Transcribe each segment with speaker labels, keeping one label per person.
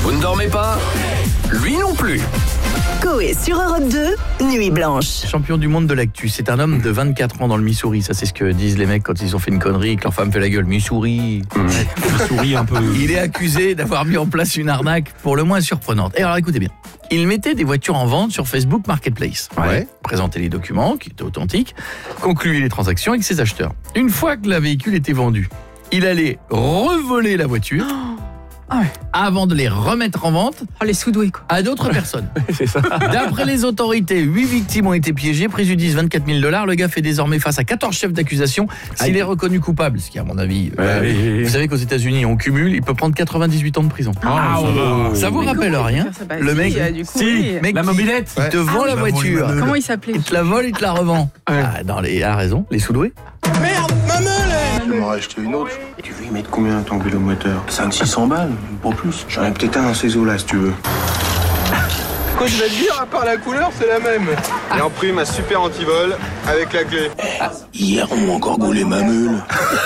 Speaker 1: Vous ne dormez pas? Lui non plus.
Speaker 2: Coé sur Europe 2, Nuit Blanche.
Speaker 3: Champion du monde de l'actu, c'est un homme de 24 ans dans le Missouri. Ça, c'est ce que disent les mecs quand ils ont fait une connerie et que leur femme fait la gueule. Missouri.
Speaker 4: Missouri un peu.
Speaker 3: Il est accusé d'avoir mis en place une arnaque pour le moins surprenante. Et alors écoutez bien, il mettait des voitures en vente sur Facebook Marketplace.
Speaker 4: Ouais.
Speaker 3: Présentait les documents qui étaient authentiques, concluait les transactions avec ses acheteurs. Une fois que le véhicule était vendu, il allait revoler la voiture avant de les remettre en vente
Speaker 5: les sous-doués quoi.
Speaker 3: à d'autres personnes.
Speaker 4: C'est ça.
Speaker 3: D'après les autorités, 8 victimes ont été piégées, préjudice $24 000. Le gars fait désormais face à 14 chefs d'accusation. S'il est reconnu coupable, ce qui à mon avis, vous savez qu'aux États-Unis on cumule, il peut prendre 98 ans de prison. Ça vous rappelle rien? Le mec, mec
Speaker 4: la mobilette,
Speaker 3: il te vend la voiture.
Speaker 5: Comment il s'appelait?
Speaker 3: Il te la vole, il te la revend. A raison, les sous-doués.
Speaker 6: Je vais m'en racheter une autre. Tu veux y mettre combien ton vélo moteur? 500-600 balles, pas plus. J'en ai peut-être un dans ces eaux-là si tu veux.
Speaker 7: Quoi je vais te dire, à part la couleur, c'est la même. Et en prime, un super antivol avec la clé.
Speaker 6: Hier, on m'a encore gaulé ma meule.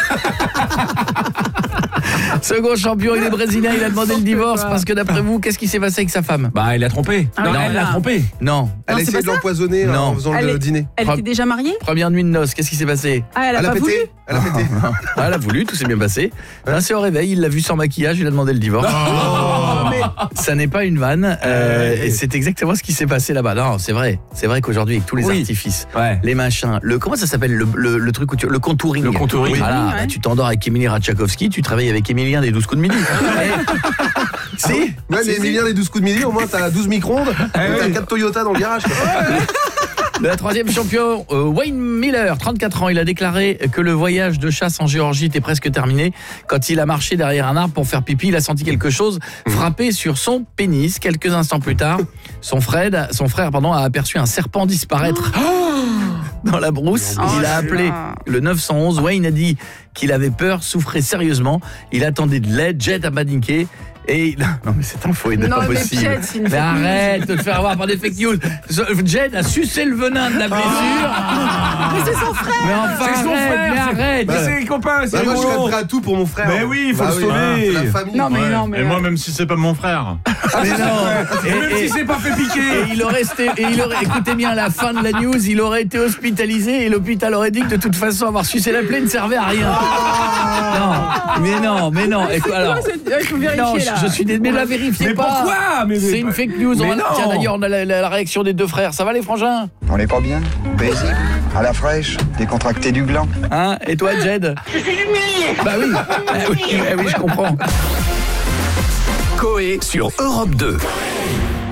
Speaker 3: Second champion, il est brésilien, il a demandé le divorce parce que d'après vous, qu'est-ce qui s'est passé avec sa femme?
Speaker 4: Bah, il l'a trompé.
Speaker 5: Non,
Speaker 4: elle l'a trompé.
Speaker 3: Non.
Speaker 7: Elle a
Speaker 5: c'est
Speaker 7: essayé
Speaker 5: pas
Speaker 7: de
Speaker 5: ça
Speaker 7: l'empoisonner
Speaker 3: Non.
Speaker 7: en faisant le dîner.
Speaker 5: Elle était déjà mariée?
Speaker 3: Première nuit de noces, qu'est-ce qui s'est passé?
Speaker 5: Elle a pas voulu?
Speaker 7: Elle a pété.
Speaker 3: Elle a voulu, tout s'est bien passé. Là, c'est au réveil, il l'a vu sans maquillage, il a demandé le divorce. Ça n'est pas une vanne, et c'est exactement ce qui s'est passé là-bas. Non, c'est vrai qu'aujourd'hui, avec tous les artifices, les machins, comment ça s'appelle le truc où le contouring.
Speaker 4: Le contouring.
Speaker 3: Voilà,
Speaker 5: Ouais.
Speaker 3: bah, tu t'endors avec Émilie Ratajkowski, tu travailles avec Émilien des 12 coups de midi. Si.
Speaker 7: Ouais, mais Emilien, les 12 coups de midi, au moins t'as 12 micro-ondes, t'as 4 Toyota dans le garage.
Speaker 3: Le troisième champion, Wayne Miller, 34 ans, il a déclaré que le voyage de chasse en Géorgie était presque terminé. Quand il a marché derrière un arbre pour faire pipi, il a senti quelque chose frapper sur son pénis. Quelques instants plus tard, son frère a aperçu un serpent disparaître dans la brousse. Il a appelé le 911. Wayne a dit qu'il avait peur, souffrait sérieusement. Il attendait de l'aide. Jed a paniqué. Et non mais c'est un faux et
Speaker 5: Non,
Speaker 3: pas
Speaker 5: mais
Speaker 3: possible.
Speaker 5: Jed, c'est une fake news.
Speaker 3: Arrête de te faire avoir par des fake news. Jed a sucé le venin de la blessure.
Speaker 5: Mais c'est son frère!
Speaker 3: Mais enfin,
Speaker 4: C'est son frère,
Speaker 3: arrête.
Speaker 4: Mais c'est les copains, c'est
Speaker 7: Moi, je serais
Speaker 4: rigolo.
Speaker 7: prêt à tout pour mon frère.
Speaker 4: Mais oui, il faut le sauver.
Speaker 7: C'est la famille.
Speaker 5: Non mais
Speaker 8: Et moi, même si c'est pas mon frère.
Speaker 3: Mais non.
Speaker 4: Même si c'est pas fait piquer.
Speaker 3: Et il aurait écoutez bien la fin de la news, il aurait été hospitalisé et l'hôpital aurait dit que de toute façon avoir sucé la plaie ne servait à rien. Mais non. Alors,
Speaker 5: il faut
Speaker 3: non,
Speaker 5: vérifier là.
Speaker 3: je suis désolé, mais la vérifiez
Speaker 4: Mais
Speaker 3: pas.
Speaker 4: pourquoi?
Speaker 3: C'est une fake news.
Speaker 4: Mais non.
Speaker 3: Tiens, d'ailleurs, on a la réaction des deux frères. Ça va les frangins?
Speaker 9: On n'est pas bien? Paisible? À la fraîche? Décontracté du gland?
Speaker 3: Hein? Et toi, Jed? Je suis humilié. Bah oui, je comprends.
Speaker 1: Coé sur Europe 2.